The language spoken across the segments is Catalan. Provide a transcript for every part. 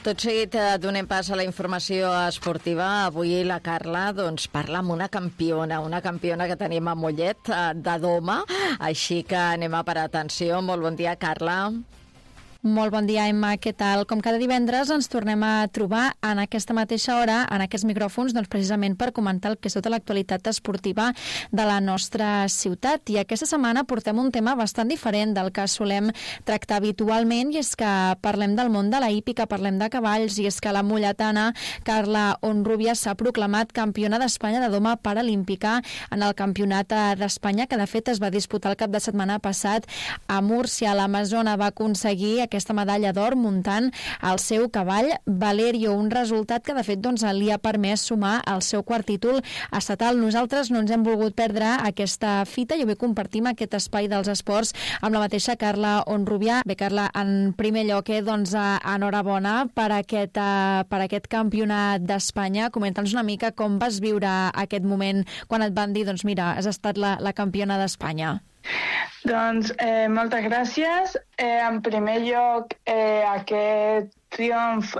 Tot seguit donem pas a la informació esportiva. Avui la Carla parla amb una campiona que tenim a Mollet, de doma, així que anem a parar atenció. Molt bon dia, Carla. Molt bon dia, Emma. Què tal? Com cada divendres ens tornem a trobar en aquesta mateixa hora, en aquests micròfons, precisament per comentar el que és tota l'actualitat esportiva de la nostra ciutat. I aquesta setmana portem un tema bastant diferent del que solem tractar habitualment, i és que parlem del món de la hípica, parlem de cavalls, i és que la molletana Carla Honrubia s'ha proclamat campiona d'Espanya de doma paralímpica en el Campionat d'Espanya, que de fet es va disputar el cap de setmana passat a Múrcia. L'amazona va aconseguir aquesta medalla d'or muntant el seu cavall Valerio, un resultat que de fet li ha permès sumar el seu quart títol estatal. Nosaltres no ens hem volgut perdre aquesta fita i avui compartim aquest espai dels esports amb la mateixa Carla Honrubia. Bé, Carla, en primer lloc, enhorabona per aquest campionat d'Espanya. Comenta'ns una mica com vas viure aquest moment quan et van dir, mira, has estat la campiona d'Espanya. Moltes gràcies. En primer lloc, aquest triomf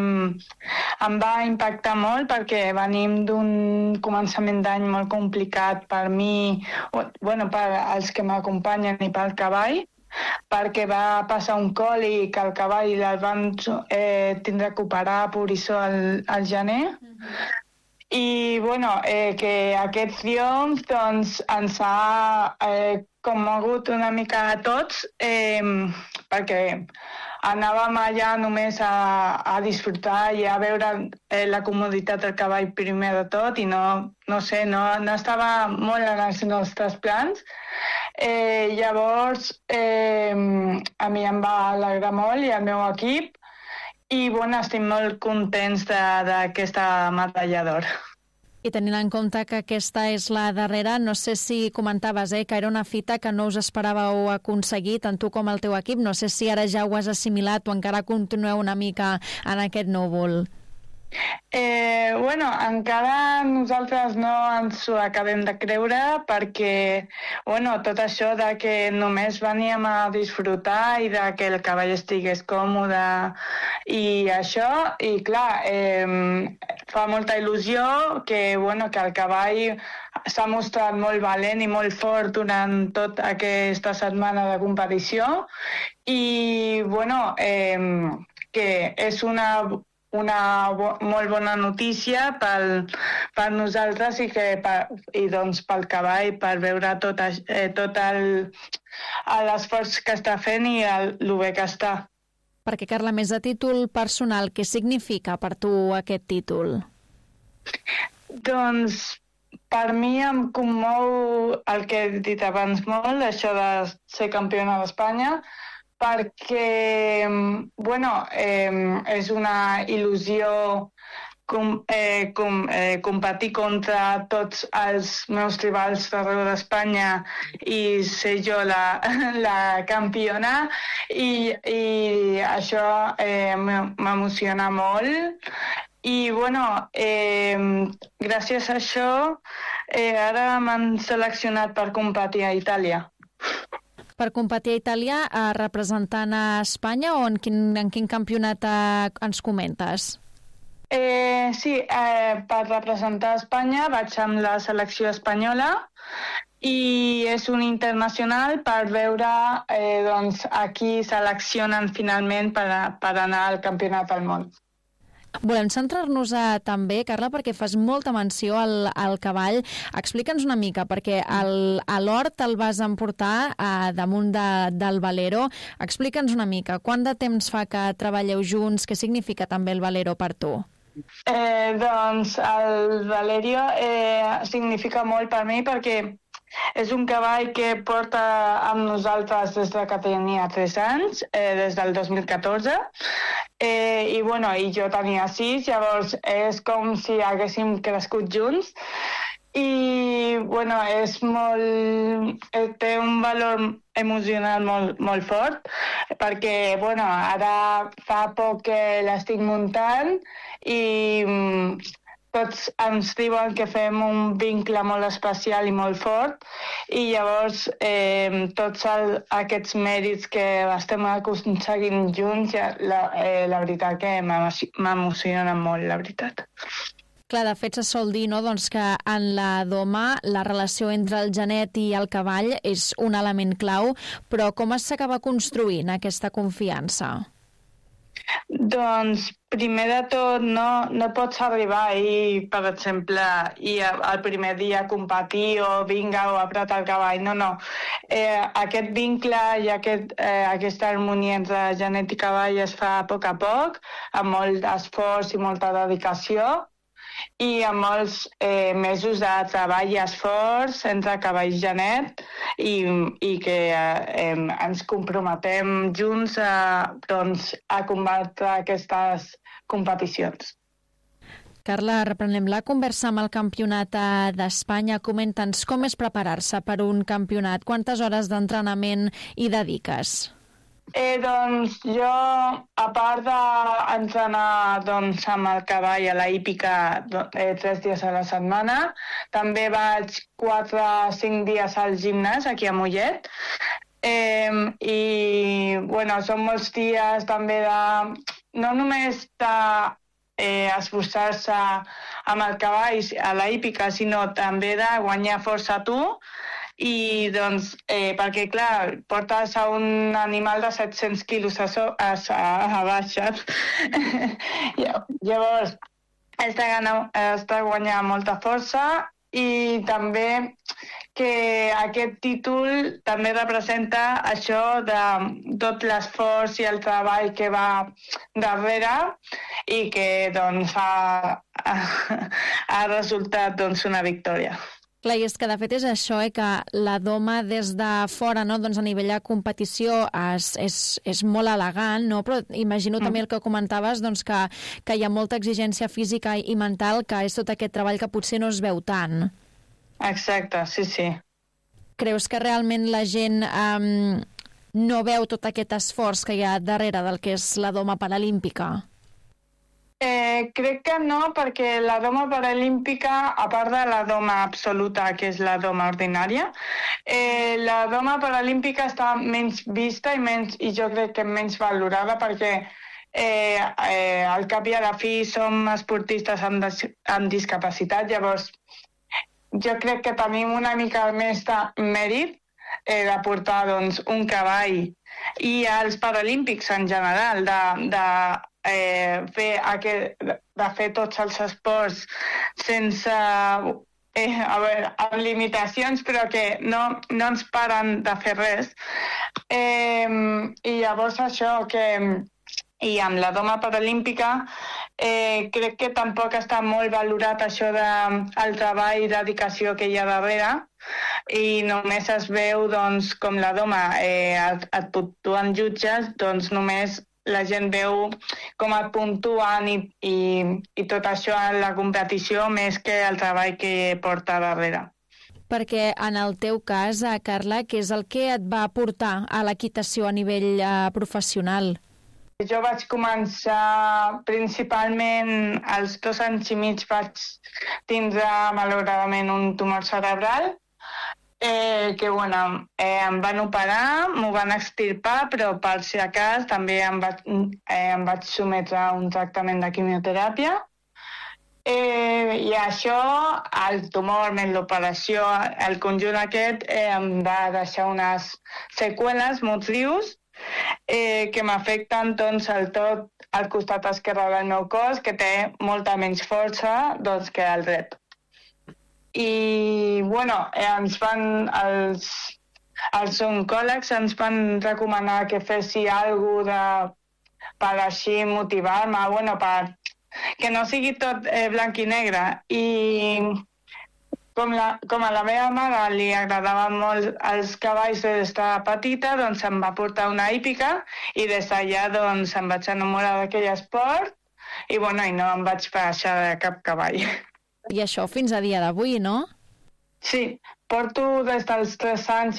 em va impactar molt perquè venim d'un començament d'any molt complicat per mi, per als que m'acompanyen i pel cavall, perquè va passar un còlic al cavall i el van tindre que operar a Porissó al gener. I que aquest triomf ens ha commogut una mica a tots, perquè anàvem allà només a disfrutar i a veure la comoditat del cavall primer de tot, i no estava molt en els nostres plans. Llavors, a mi em va alegrar molt i al meu equip, i estic molt contents d'aquesta medalla d'or. I tenint en compte que aquesta és la darrera, no sé si comentaves que era una fita que no us esperàveu aconseguir, tant tu com el teu equip. No sé si ara ja ho has assimilat o encara continueu una mica en aquest núvol. Encara nosaltres no ens ho acabem de creure, perquè tot això de que només veníem a disfrutar i de que el cavall estigués còmode i això, i clar, fa molta il·lusió que el cavall s'ha mostrat molt valent i molt fort durant tota aquesta setmana de competició, i que és una molt bona notícia per nosaltres i pel cavall, per veure tot l'esforç que està fent i el bé que està. Perquè, Carla, més de títol personal, què significa per tu aquest títol? Per mi em commou el que he dit abans molt, això de ser campiona d'Espanya, perquè és una il·lusió competir contra tots els meus rivals d'arreu d'Espanya i ser jo la campiona, i això m'emociona molt. I gràcies a això ara m'han seleccionat per competir a Itàlia. Per competir a Itàlia representant a Espanya, o en quin campionat ens comentes? Sí, per representar Espanya vaig amb la selecció espanyola, i és un internacional per veure a qui seleccionen finalment per anar al Campionat del món. Volem centrar-nos també, Carla, perquè fas molta menció al cavall. Explica'ns una mica, perquè a l'hort el vas emportar damunt del Valero. Explica'ns una mica, quant de temps fa que treballeu junts? Què significa també el Valero per tu? El Valerio significa molt per mi, perquè és un cavall que porta amb nosaltres des que tenia 3 anys, des del 2014, i jo tenia 6, llavors és com si haguéssim crescut junts, i té un valor emocional molt fort, perquè ara fa poc que l'estic muntant, i tots ens diuen que fem un vincle molt especial i molt fort, i llavors tots aquests mèrits que estem aconseguint junts, la veritat que m'emocionen molt, la veritat. Clar, de fet, se sol dir, no?, doncs que en la doma la relació entre el genet i el cavall és un element clau, però com s'acaba construint aquesta confiança? Doncs, primer de tot, no pots arribar i, per exemple, el primer dia competir o vinga o apretar el cavall. No. Aquest vincle i aquesta harmonia entre genet i cavall es fa a poc, amb molt esforç i molta dedicació, i amb molts mesos de treball i esforç entre cavall i genet, i que ens comprometem junts a combatre aquestes competicions. Carla, reprenem la conversa amb el Campionat d'Espanya. Comenta'ns com és preparar-se per un campionat, quantes hores d'entrenament hi dediques? Doncs jo, a part d'entrenar amb el cavall a la hípica 3 dies a la setmana, també vaig 4 o 5 dies al gimnàs aquí a Mollet. Són molts dies també no només d'esforçar-se amb el cavall a la hípica, sinó també de guanyar força a tu. I doncs, perquè clar, portes a un animal de 700 quilos a baixes. Llavors, has de guanyar molta força, i també que aquest títol també representa això de tot l'esforç i el treball que va darrere, i que doncs ha resultat una victòria. Clar, i és que de fet és això, que la doma des de fora, no?, doncs a nivell de competició és molt elegant, no? Però imagino també el que comentaves, doncs que hi ha molta exigència física i mental, que és tot aquest treball que potser no es veu tant. Exacte, sí. Creus que realment la gent no veu tot aquest esforç que hi ha darrere del que és la doma paralímpica? Crec que no, perquè la doma paralímpica, a part de la doma absoluta, que és la doma ordinària, la doma paralímpica està menys vista i jo crec que menys valorada, perquè al cap i a la fi som esportistes amb discapacitat. Llavors, jo crec que tenim una mica més de mèrit de portar un cavall, i els paralímpics en general, de fer tots els esports sense amb limitacions, però que no ens paren de fer res. I llavors això i amb la doma paralímpica crec que tampoc està molt valorat això del treball i dedicació que hi ha darrere, i només es veu com la doma et puntuen jutges, doncs només la gent veu com et puntuen i tot això en la competició, més que el treball que porta darrere. Perquè en el teu cas, Carla, què és el que et va portar a l'equitació a nivell professional? Jo vaig començar principalment als 2 anys i mig, vaig tindre malauradament un tumor cerebral, que em van operar, m'ho van extirpar, però per si de cas també em vaig sometre a un tractament de quimioteràpia. I això, el tumor més l'operació, el conjunt aquest, em va deixar unes seqüeles motrius que m'afecten tot el costat esquerre del meu cos, que té molta menys força que el dret. I, ens van, els oncòlegs ens van recomanar que fessi alguna cosa per així motivar-me, per que no sigui tot blanc i negre. I com a la meva mare li agradaven molt els cavalls des de petita, doncs em va portar una hípica, i des d'allà em vaig enamorar d'aquell esport, i no em vaig baixar de cap cavall. I això fins a dia d'avui, no? Sí, porto des dels 3 anys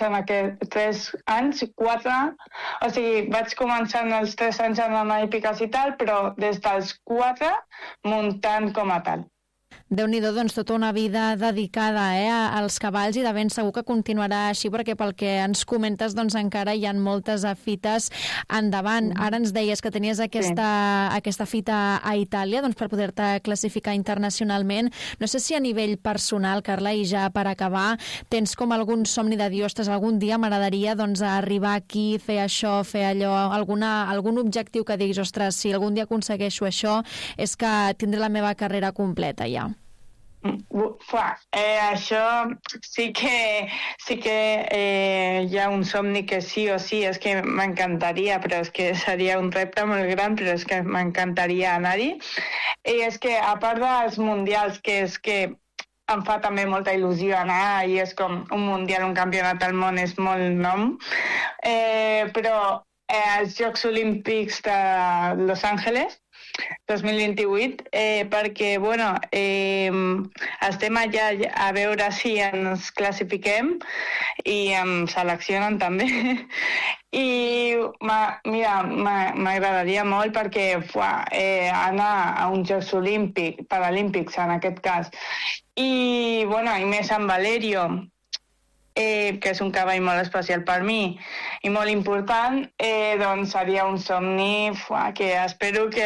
4, o sigui, vaig començar els 3 anys en una hípica i tal, però des dels 4 muntant com a tal. Déu-n'hi-do, doncs tota una vida dedicada als cavalls i de ben segur que continuarà així, perquè pel que ens comentes doncs encara hi ha moltes fites endavant. Ara ens deies que tenies aquesta fita a Itàlia doncs per poder-te classificar internacionalment. No sé si a nivell personal, Carla, i ja per acabar, tens com algun somni de dir, ostres, algun dia m'agradaria doncs arribar aquí, fer això, fer allò, algun objectiu que diguis, ostres, si algun dia aconsegueixo això, és que tindré la meva carrera completa ja. Això sí que hi ha un somni que sí o sí, és que m'encantaria, però és que seria un repte molt gran, però és que m'encantaria anar-hi. I és que, a part dels mundials, que és que em fa també molta il·lusió anar, i és com un mundial, un campionat del món, és molt nom, però els Jocs Olímpics de Los Angeles 2028, perquè estem allà a veure si ens classifiquem i em seleccionen també. I mira, m'agradaria molt perquè anar a uns Jocs Olímpics, Paralímpics en aquest cas, i més amb Valerio, que és un cavall molt especial per mi i molt important, doncs seria un somni que espero que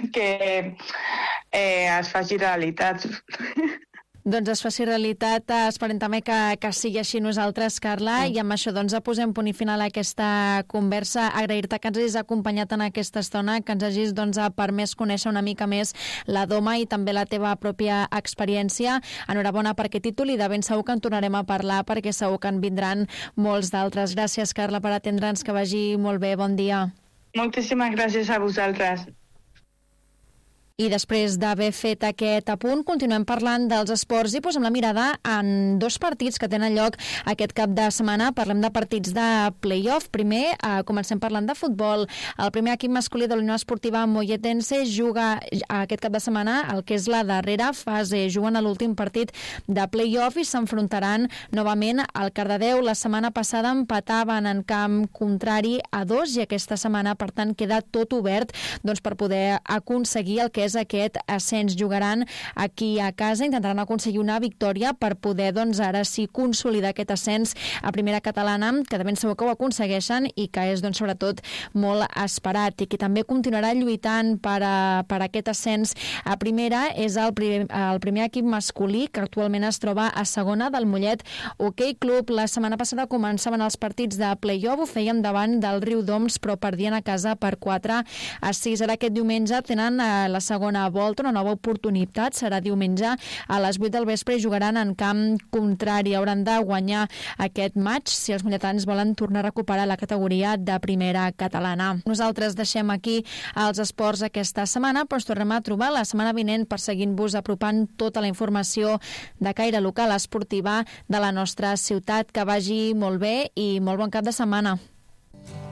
es faci realitat. Doncs es faci realitat, esperem també que sigui així nosaltres, Carla, i amb això doncs posem punt i final a aquesta conversa. Agrair-te que ens hagis acompanyat en aquesta estona, que ens hagis permès conèixer una mica més la Doma i també la teva pròpia experiència. Enhorabona per aquest títol i de ben segur que en tornarem a parlar perquè segur que en vindran molts d'altres. Gràcies, Carla, per atendre'ns, que vagi molt bé. Bon dia. Moltíssimes gràcies a vosaltres. I després d'haver fet aquest apunt, continuem parlant dels esports i posem la mirada en dos partits que tenen lloc aquest cap de setmana. Parlem de partits de play-off. Primer, comencem parlant de futbol. El primer equip masculí de la Unió Esportiva Molletense juga aquest cap de setmana el que és la darrera fase. Juguen a l'últim partit de play-off i s'enfrontaran novament al Cardedeu. La setmana passada empataven en camp contrari a 2 i aquesta setmana, per tant, queda tot obert doncs, per poder aconseguir el que és aquest ascens. Jugaran aquí a casa, intentaran aconseguir una victòria per poder, doncs, ara sí consolidar aquest ascens a primera catalana, que de ben segur que ho aconsegueixen i que és, doncs, sobretot molt esperat. I qui també continuarà lluitant per aquest ascens a primera és el primer equip masculí, que actualment es troba a segona, del Mollet Hockey Club. La setmana passada començaven els partits de play-off, ho feien davant del Riudoms, però perdien a casa per 4-6. Ara aquest diumenge tenen la segona volta, una nova oportunitat. Serà diumenge a les 8 del vespre i jugaran en camp contrari. Hauran de guanyar aquest match si els molletans volen tornar a recuperar la categoria de primera catalana. Nosaltres deixem aquí els esports aquesta setmana, però ens tornem a trobar la setmana vinent per seguir-vos apropant tota la informació de caire local esportiva de la nostra ciutat. Que vagi molt bé i molt bon cap de setmana.